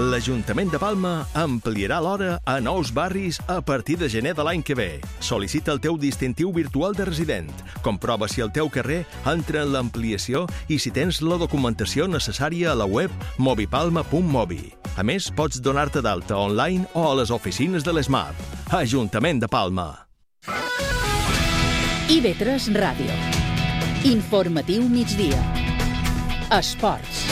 L'Ajuntament de Palma ampliarà l'hora a nous barris a partir de gener de l'any que ve. Sol·licita el teu distintiu virtual de resident. Comprova si el teu carrer entra en l'ampliació i si tens la documentació necessària a la web mobipalma.mobi. A més, pots donar-te d'alta online o a les oficines de l'ESMAP. Ajuntament de Palma. IB3 Ràdio. Informatiu migdia. Esports.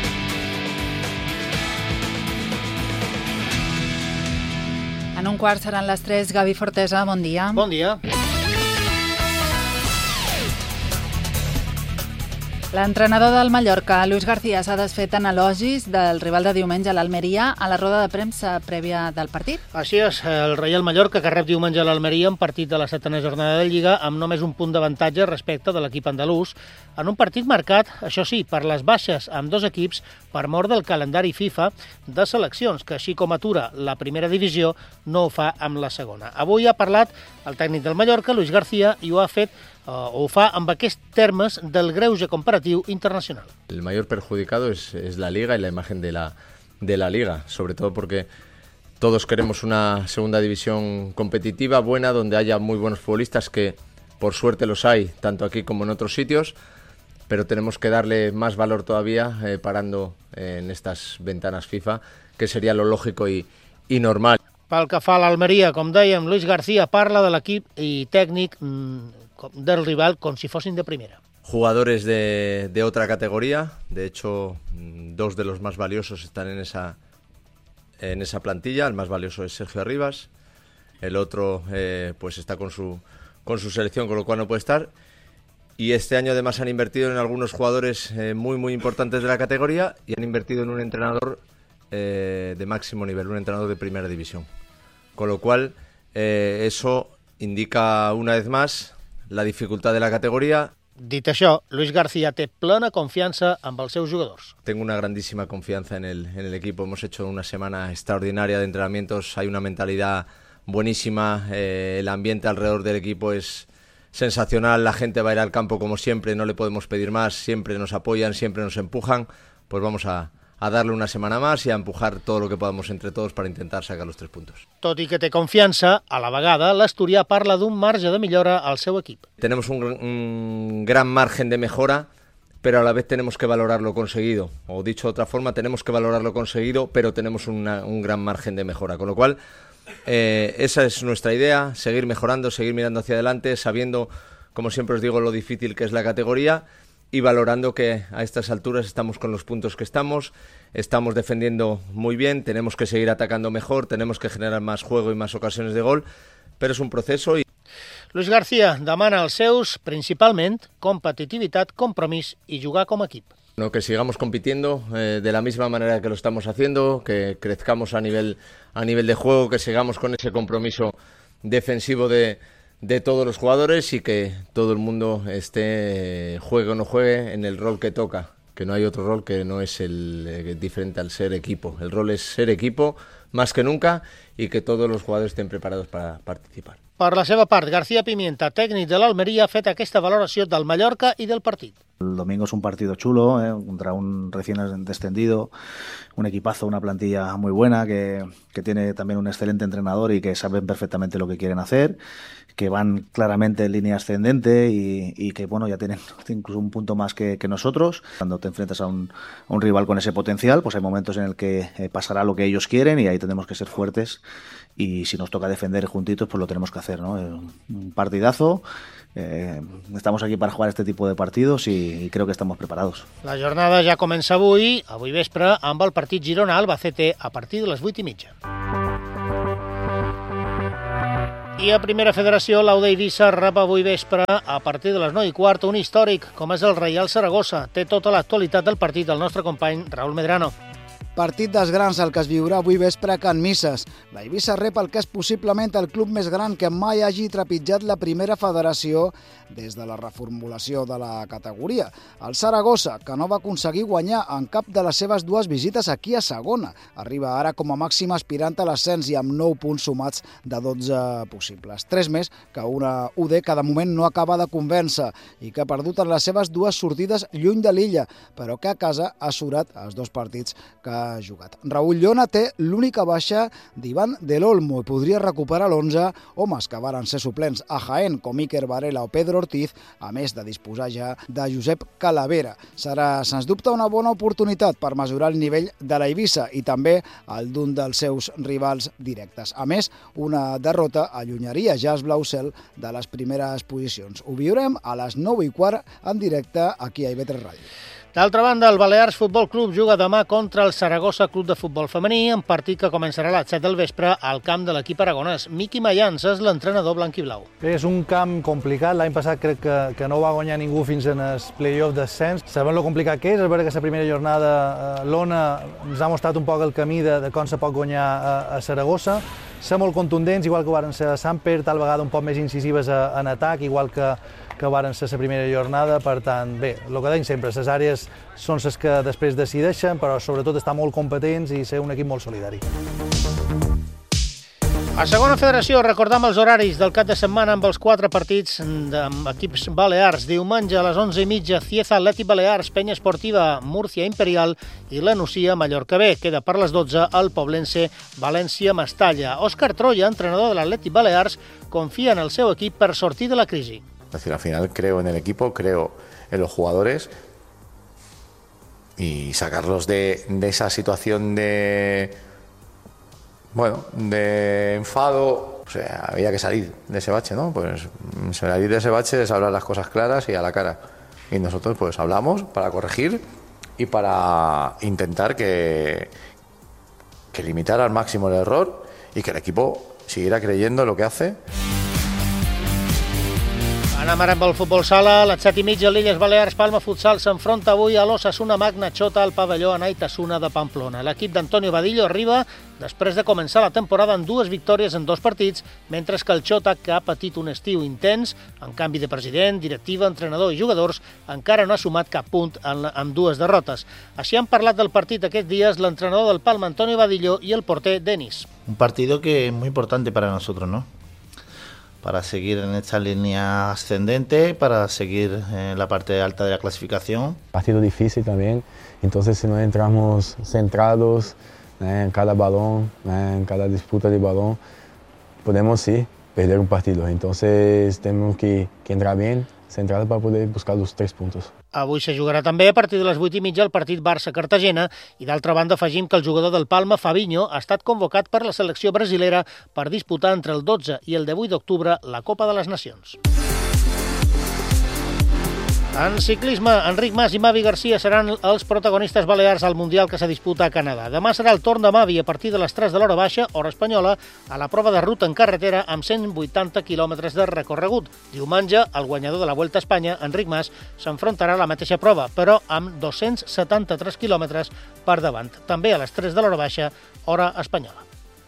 En un quart seran les 3. Gavi Fortesa, bon dia. Bon dia. L'entrenador del Mallorca, Luis García, s'ha desfet en elogis del rival de diumenge, l'Almeria, a la roda de premsa prèvia del partit. Així és, el Reial Mallorca que rep diumenge l'Almeria en partit de la 7a jornada de Lliga amb només un punt d'avantatge respecte de l'equip andalús, en un partit marcat, això sí, per les baixes amb dos equips per mort del calendari FIFA de seleccions, que així com atura la primera divisió, no ho fa amb la segona. Avui ha parlat el tècnic del Mallorca, Luis García, i ho fa amb aquests termes del greuge comparatiu internacional. El mayor perjudicado es la Liga y la imagen de la Liga, sobre todo porque todos queremos una segunda división competitiva, buena, donde haya muy buenos futbolistas, que por suerte los hay, tanto aquí como en otros sitios, pero tenemos que darle más valor todavía parando en estas ventanas FIFA, que sería lo lógico y normal. Pel que fa a l'Almeria, com dèiem, Luis García parla de l'equip i tècnic del rival com si fossin de primera. Jugadores de otra categoría, de hecho, dos de los más valiosos están en esa plantilla. El más valioso es Sergio Arribas, el otro pues está con su selección, con lo cual no puede estar. Y este año además han invertido en algunos jugadores muy importantes de la categoría y han invertido en un entrenador de máximo nivel, un entrenador de primera división. Con lo cual, eso indica una vez más la dificultad de la categoría. Dit això, Luis García té plena confiança amb els seus jugadors. Tengo una grandísima confianza en el equipo. Hemos hecho una semana extraordinaria de entrenamientos. Hay una mentalidad buenísima. El ambiente alrededor del equipo es sensacional. La gente va a ir al campo como siempre. No le podemos pedir más. Siempre nos apoyan, siempre nos empujan. Pues vamos a darle una semana más y a empujar todo lo que podamos entre todos para intentar sacar los 3 puntos. Tot i que té confiança, a la vegada l'asturià parla d'un marge de millora al seu equip. Tenemos un gran margen de mejora, pero a la vez tenemos que valorar lo conseguido. O dicho de otra forma, tenemos que valorar lo conseguido, pero tenemos un gran margen de mejora. Con lo cual, esa es nuestra idea, seguir mejorando, seguir mirando hacia adelante, sabiendo, como siempre os digo, lo difícil que es la categoría, y valorando que a estas alturas estamos con los puntos que estamos defendiendo muy bien, tenemos que seguir atacando mejor, tenemos que generar más juego y más ocasiones de gol, pero es un proceso. Luis García demana als seus, principalment, competitivitat, compromís i jugar com a equip. Que sigamos compitiendo de la misma manera que lo estamos haciendo, que crezcamos a nivel de juego, que sigamos con ese compromiso defensivo de todos los jugadores y que todo el mundo juegue o no juegue en el rol que toca, que no hay otro rol que no es el diferente al ser equipo. El rol es ser equipo más que nunca y que todos los jugadores estén preparados para participar. Per la seva part, García Pimienta, tècnic de l'Almeria, ha fet aquesta valoració del Mallorca i del partit. El domingo es un partido chulo, contra un recién descendido, un equipazo, una plantilla muy buena, que tiene también un excelente entrenador y que saben perfectamente lo que quieren hacer, que van claramente en línea ascendente y que bueno, ya tienen incluso un punto más que nosotros. Cuando te enfrentas a un rival con ese potencial, pues hay momentos en el que pasará lo que ellos quieren y ahí tenemos que ser fuertes, y si nos toca defender juntitos, pues lo tenemos que hacer, ¿no? Un partidazo. Estamos aquí para jugar este tipo de partidos y creo que estamos preparados. La jornada ja comença avui vespre, amb el partit Girona-Albacete a partir de les 8:30. I a Primera Federació, l'Au d'Eivissa rep avui vespre a partir de les 9:15 un històric com és el Reial Saragossa. Té tota l'actualitat del partit el nostre company Raúl Medrano. Partit dels grans, el que es viurà avui vespre a Can Misses. La Eivissa rep el que és possiblement el club més gran que mai hagi trepitjat la Primera Federació des de la reformulació de la categoria. El Saragossa, que no va aconseguir guanyar en cap de les seves dues visites aquí a segona. Arriba ara com a màxim aspirant a l'ascens i amb 9 punts sumats de 12 possibles. 3 més que una UD que de moment no acaba de convèncer i que ha perdut en les seves dues sortides lluny de l'illa, però que a casa ha surat els 2 partits que ha jugat. Raúl Llona té l'única baixa d'Ivan del Olmo i podria recuperar l'11 homes que varen ser suplents a Jaén, com Iker Varela o Pedro Ortiz, a més de disposar ja de Josep Calavera. Serà, sens dubte, una bona oportunitat per mesurar el nivell de la Eivissa i també el d'un dels seus rivals directes. A més, una derrota allunyaria ja els Blau-Cel de les primeres posicions. Ho viurem a les 9:15 en directe aquí a IB3 Ràdio. D'altra banda, el Balears Futbol Club juga demà contra el Saragossa Club de Futbol Femení, en partit que començarà a les 7 del vespre al camp de l'equip aragonès. Miqui Mayans és l'entrenador blanquiblau. És un camp complicat. L'any passat crec que no va guanyar ningú fins en el play-off d'ascens. Sabem lo complicat que és. És veritat que la primera jornada l'Ona ens ha mostrat un poc el camí de com se pot guanyar a Saragossa. Ser molt contundents, igual que varen ser a Samper, tal vegada un poc més incisives en atac, igual que varen ser la primera jornada. Per tant, bé, el que deim sempre, les àrees són les que després decideixen, però sobretot estar molt competents i ser un equip molt solidari. A segona federació, recordam els horaris del cap de setmana amb els 4 partits d'equips balears. Diumenge a les 11:30, Cieza Atlètic Balears, Penya Esportiva Múrcia Imperial i la Nucia Mallorca B. Queda per les 12 el Poblense València Mestalla. Òscar Troya, entrenador de l'Atlètic Balears, confia en el seu equip per sortir de la crisi. Es decir, al final creo en el equipo, creo en los jugadores y sacarlos de esa situación de enfado. O sea, había que salir de ese bache, ¿no? Pues salir de ese bache es hablar las cosas claras y a la cara. Y nosotros pues hablamos para corregir y para intentar que limitar al máximo el error y que el equipo siguiera creyendo en lo que hace. Anem ara amb el futbol sala. A les 7:30, l'Illes Balears Palma Futsal s'enfronta avui a l'Osasuna Magna Xota al pavelló Anaitasuna de Pamplona. L'equip d'Antonio Badillo arriba després de començar la temporada amb 2 victòries en 2 partits, mentre que el Xota, que ha patit un estiu intens, en canvi de president, directiva, entrenador i jugadors, encara no ha sumat cap punt amb 2 derrotes. Així han parlat del partit aquests dies l'entrenador del Palma, Antonio Badillo, i el porter, Denis. Un partido que es muy importante para nosotros, ¿no? Para seguir en esta línea ascendente, para seguir en la parte alta de la clasificación. Partido difícil también, entonces si no entramos centrados en cada balón, en cada disputa de balón, podemos sí perder un partido. Entonces tenemos que entrar bien, centrados para poder buscar los 3 puntos. Avui se jugarà també a partir de les 8:30 el partit Barça-Cartagena i d'altra banda afegim que el jugador del Palma, Fabinho, ha estat convocat per la selecció brasilera per disputar entre el 12 i el 18 d'octubre la Copa de les Nacions. En ciclisme, Enric Mas i Mavi Garcia seran els protagonistes balears al Mundial que se disputa a Canadà. Demà serà el torn de Mavi a partir de les 3 de l'hora baixa, hora espanyola, a la prova de ruta en carretera amb 180 quilòmetres de recorregut. Diumenge, el guanyador de la Vuelta a Espanya, Enric Mas, s'enfrontarà a la mateixa prova, però amb 273 quilòmetres per davant. També a les 3 de l'hora baixa, hora espanyola.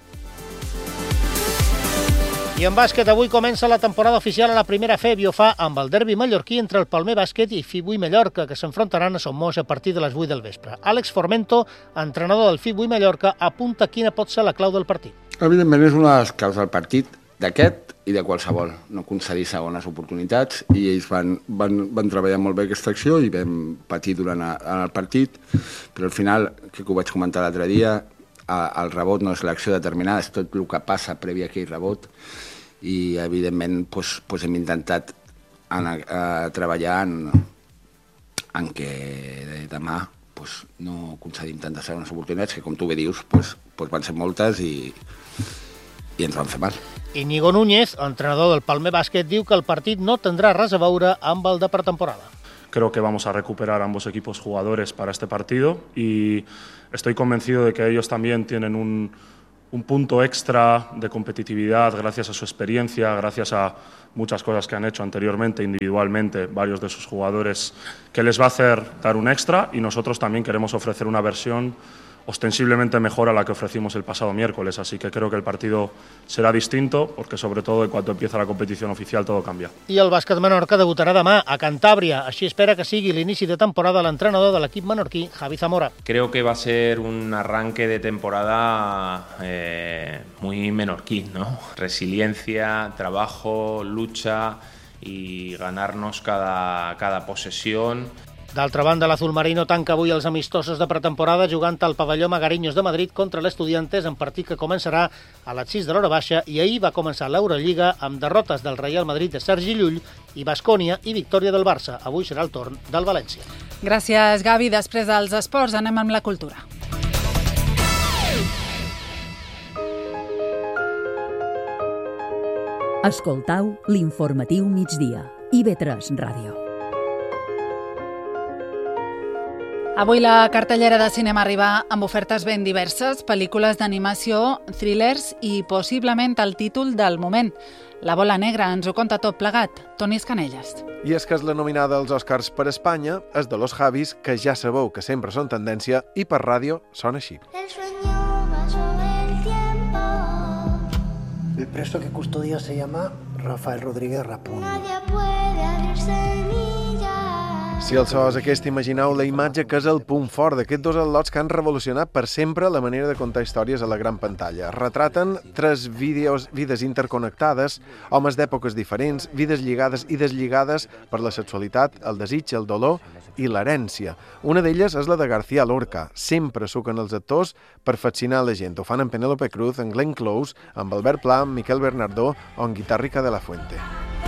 I en bàsquet, avui comença la temporada oficial a la primera F Biofà amb el derbi mallorquí entre el Palmer Bàsquet i FIBUI Mallorca, que s'enfrontaran a Sommoix a partir de les 8 del vespre. Àlex Formento, entrenador del FIBUI Mallorca, apunta quina pot ser la clau del partit. Evidentment és una de les claus del partit, d'aquest i de qualsevol. No concedir segones oportunitats i ells van treballar molt bé aquesta acció i vam patir durant el partit, però al final, que ho vaig comentar l'altre dia, el rebot no és l'acció determinada, és tot el que passa previ a aquell rebot i evidentment hem intentat treballar en que demà no concedim tantes segones oportunitats que, com tu bé dius, van ser moltes i ens van fer mal. Íñigo Núñez, entrenador del Palmer Bàsquet, diu que el partit no tindrà res a veure amb el de pretemporada. Creo que vamos a recuperar ambos equipos jugadores para este partido y estoy convencido de que ellos también tienen un punto extra de competitividad gracias a su experiencia, gracias a muchas cosas que han hecho anteriormente individualmente varios de sus jugadores, que les va a hacer dar un extra, y nosotros también queremos ofrecer una versión ostensiblemente mejor a la que ofrecimos el pasado miércoles, así que creo que el partido será distinto, porque sobre todo en cuanto empieza la competición oficial todo cambia. I el bàsquet Menorca debutarà demà a Cantàbria, així espera que sigui l'inici de temporada l'entrenador de l'equip menorquí, Javi Zamora. Creo que va a ser un arranque de temporada muy menorquí, ¿no? Resiliencia, trabajo, lucha y ganarnos cada posesión. D'altra banda, l'Azul Marino tanca avui els amistosos de pretemporada jugant al pavelló Magariños de Madrid contra l'Estudiantes, en partit que començarà a les 6 de l'hora baixa, i ahir va començar l'Eurolliga amb derrotes del Real Madrid de Sergi Llull i Baskonia i victòria del Barça. Avui serà el torn del València. Gràcies, Gavi. Després dels esports anem amb la cultura. Escoltau l'informatiu migdia. IB3 Ràdio. Avui la cartellera de cinema arriba amb ofertes ben diverses, pel·lícules d'animació, thrillers i possiblement el títol del moment. La bola negra ens ho conta tot plegat. Toni Escanelles. I és que és la nominada als Oscars per Espanya, és de Los Javis, que ja sabeu que sempre són tendència, i per ràdio sona així. El preso que custodia se llama Rafael Rodríguez Rapun. Si el so és aquest, imagineu la imatge que és el punt fort d'aquests dos al·lots que han revolucionat per sempre la manera de contar històries a la gran pantalla. Retraten 3 vides interconnectades, homes d'èpoques diferents, vides lligades i deslligades per la sexualitat, el desig, el dolor i l'herència. Una d'elles és la de García Lorca. Sempre suquen els actors per fascinar la gent. Ho fan en Penélope Cruz, en Glenn Close, amb Albert Pla, amb Miquel Bernardó o en Guitarrica de la Fuente.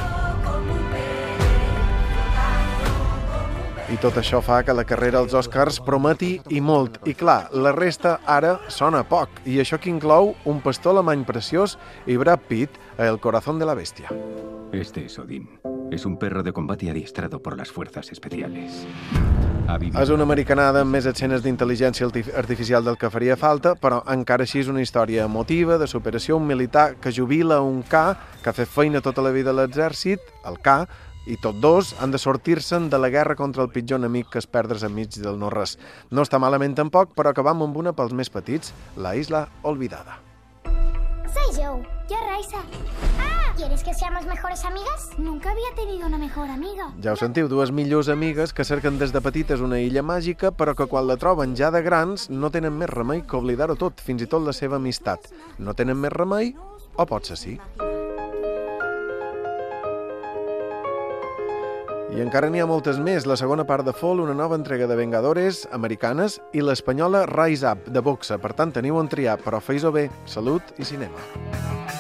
I tot això fa que la carrera als Oscars prometi i molt. I clar, la resta ara sona poc. I això que inclou un pastor alemany preciós i Brad Pitt a El corazón de la bestia. Este es Odín. Es un perro de combate adiestrado por las fuerzas especiales. És una americanada amb més escenes d'intel·ligència artificial del que faria falta, però encara així és una història emotiva de superació, un militar que jubila un K, que ha fet feina tota la vida a l'exèrcit, el K, i tots dos han de sortir-se'n de la guerra contra el pitjor enemic que és perdre's enmig del no-res. No està malament tampoc, però acabam amb una pels més petits, La Isla Olvidada. Soy Joe, yo Raisa. ¡Ah! ¿Quieres que seamos mejores amigas? Nunca había tenido una mejor amiga. Ja ho sentiu, dues millors amigues que cerquen des de petites una illa màgica, però que quan la troben ja de grans no tenen més remei que oblidar-ho tot, fins i tot la seva amistat. No tenen més remei, o potser sí. I encara n'hi ha moltes més. La segona part de Fall, una nova entrega de Vengadores americanes, i l'espanyola Rise Up, de boxa. Per tant, teniu on triar, però fes-ho bé. Salut i cinema.